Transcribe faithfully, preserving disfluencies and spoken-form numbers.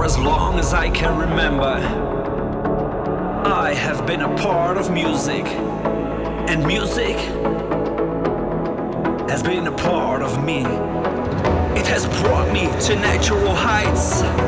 as long as I can remember, I have been a part of music, and music has been a part of me. It has brought me to natural heights.